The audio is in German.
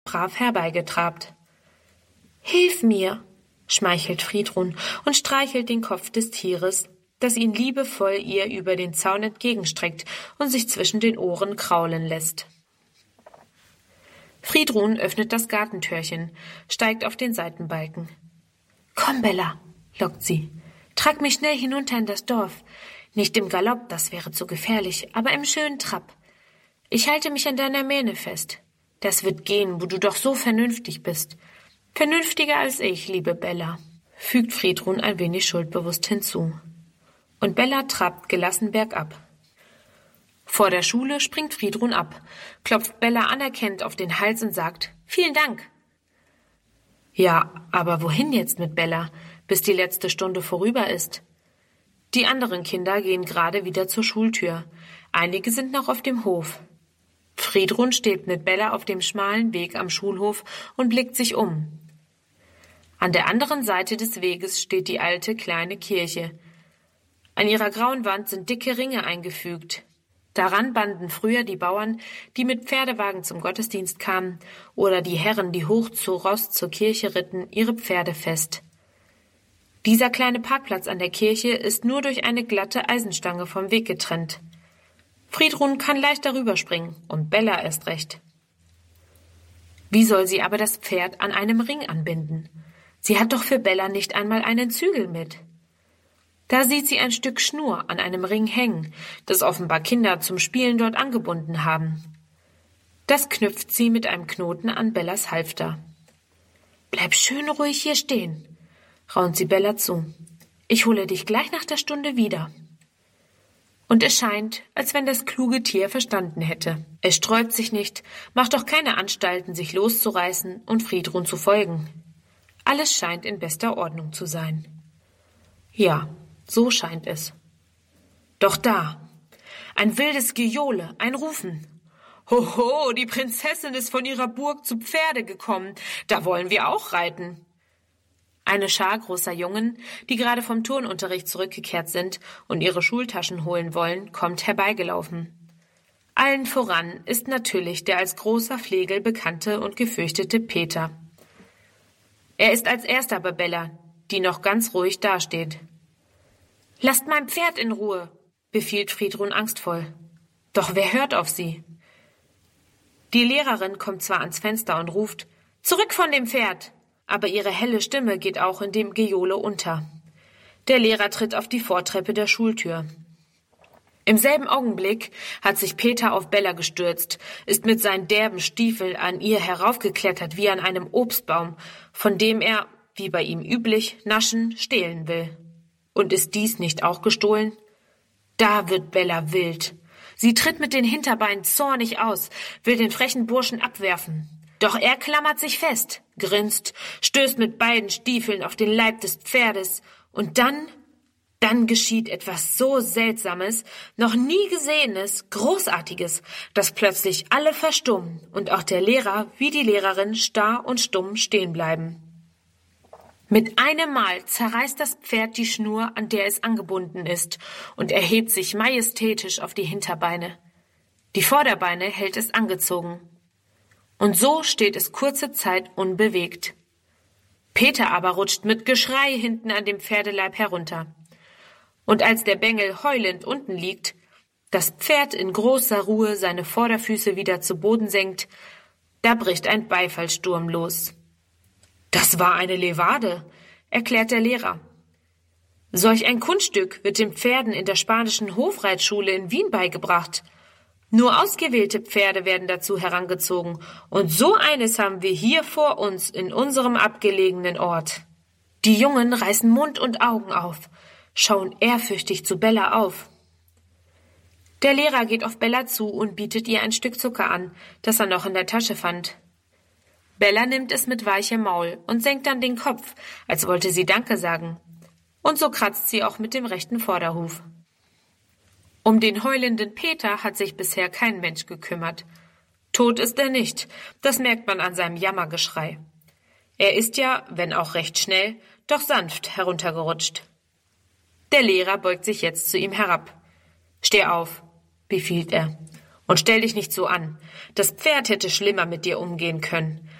brav herbeigetrabt. »Hilf mir«, schmeichelt Friedrun und streichelt den Kopf des Tieres, das ihn liebevoll ihr über den Zaun entgegenstreckt und sich zwischen den Ohren kraulen lässt. Friedrun öffnet das Gartentürchen, steigt auf den Seitenbalken. »Komm, Bella«, lockt sie, »trag mich schnell hinunter in das Dorf. Nicht im Galopp, das wäre zu gefährlich, aber im schönen Trab. Ich halte mich an deiner Mähne fest. Das wird gehen, wo du doch so vernünftig bist. Vernünftiger als ich, liebe Bella«, fügt Friedrun ein wenig schuldbewusst hinzu. Und Bella trabt gelassen bergab. Vor der Schule springt Friedrun ab, klopft Bella anerkennend auf den Hals und sagt, »Vielen Dank.« Ja, aber wohin jetzt mit Bella, bis die letzte Stunde vorüber ist? Die anderen Kinder gehen gerade wieder zur Schultür. Einige sind noch auf dem Hof. Friedrun steht mit Bella auf dem schmalen Weg am Schulhof und blickt sich um. An der anderen Seite des Weges steht die alte kleine Kirche. An ihrer grauen Wand sind dicke Ringe eingefügt. Daran banden früher die Bauern, die mit Pferdewagen zum Gottesdienst kamen, oder die Herren, die hoch zu Ross zur Kirche ritten, ihre Pferde fest. Dieser kleine Parkplatz an der Kirche ist nur durch eine glatte Eisenstange vom Weg getrennt. Friedrun kann leicht darüber springen und Bella erst recht. Wie soll sie aber das Pferd an einem Ring anbinden? Sie hat doch für Bella nicht einmal einen Zügel mit. Da sieht sie ein Stück Schnur an einem Ring hängen, das offenbar Kinder zum Spielen dort angebunden haben. Das knüpft sie mit einem Knoten an Bellas Halfter. »Bleib schön ruhig hier stehen«, raunt sie Bella zu. »Ich hole dich gleich nach der Stunde wieder.« Und es scheint, als wenn das kluge Tier verstanden hätte. Es sträubt sich nicht, macht auch keine Anstalten, sich loszureißen und Friedrun zu folgen. Alles scheint in bester Ordnung zu sein. Ja, so scheint es. Doch da, ein wildes Gejohle, ein Rufen. »Hoho, die Prinzessin ist von ihrer Burg zu Pferde gekommen, da wollen wir auch reiten.« Eine Schar großer Jungen, die gerade vom Turnunterricht zurückgekehrt sind und ihre Schultaschen holen wollen, kommt herbeigelaufen. Allen voran ist natürlich der als großer Flegel bekannte und gefürchtete Peter. Er ist als erster bei Bella, die noch ganz ruhig dasteht. »Lasst mein Pferd in Ruhe«, befiehlt Friedrun angstvoll. Doch wer hört auf sie? Die Lehrerin kommt zwar ans Fenster und ruft, »Zurück von dem Pferd«, aber ihre helle Stimme geht auch in dem Gejohle unter. Der Lehrer tritt auf die Vortreppe der Schultür. Im selben Augenblick hat sich Peter auf Bella gestürzt, ist mit seinen derben Stiefeln an ihr heraufgeklettert wie an einem Obstbaum, von dem er, wie bei ihm üblich, naschen, stehlen will. Und ist dies nicht auch gestohlen? Da wird Bella wild. Sie tritt mit den Hinterbeinen zornig aus, will den frechen Burschen abwerfen. Doch er klammert sich fest, grinst, stößt mit beiden Stiefeln auf den Leib des Pferdes und dann geschieht etwas so Seltsames, noch nie Gesehenes, Großartiges, dass plötzlich alle verstummen und auch der Lehrer wie die Lehrerin starr und stumm stehen bleiben. Mit einem Mal zerreißt das Pferd die Schnur, an der es angebunden ist, und erhebt sich majestätisch auf die Hinterbeine. Die Vorderbeine hält es angezogen. Und so steht es kurze Zeit unbewegt. Peter aber rutscht mit Geschrei hinten an dem Pferdeleib herunter. Und als der Bengel heulend unten liegt, das Pferd in großer Ruhe seine Vorderfüße wieder zu Boden senkt, da bricht ein Beifallssturm los. »Das war eine Levade«, erklärt der Lehrer. »Solch ein Kunststück wird den Pferden in der spanischen Hofreitschule in Wien beigebracht. Nur ausgewählte Pferde werden dazu herangezogen, und so eines haben wir hier vor uns in unserem abgelegenen Ort.« Die Jungen reißen Mund und Augen auf, schauen ehrfürchtig zu Bella auf. Der Lehrer geht auf Bella zu und bietet ihr ein Stück Zucker an, das er noch in der Tasche fand. Bella nimmt es mit weichem Maul und senkt dann den Kopf, als wollte sie Danke sagen. Und so kratzt sie auch mit dem rechten Vorderhuf. Um den heulenden Peter hat sich bisher kein Mensch gekümmert. Tot ist er nicht, das merkt man an seinem Jammergeschrei. Er ist ja, wenn auch recht schnell, doch sanft heruntergerutscht. Der Lehrer beugt sich jetzt zu ihm herab. »Steh auf«, befiehlt er, Und stell dich nicht so an. Das Pferd hätte schlimmer mit dir umgehen können.